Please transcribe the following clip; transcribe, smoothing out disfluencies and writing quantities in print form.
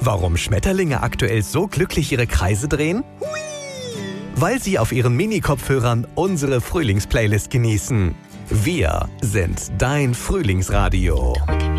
Warum Schmetterlinge aktuell so glücklich ihre Kreise drehen? Weil sie auf ihren Mini-Kopfhörern unsere Frühlingsplaylist genießen. Wir sind dein Frühlingsradio.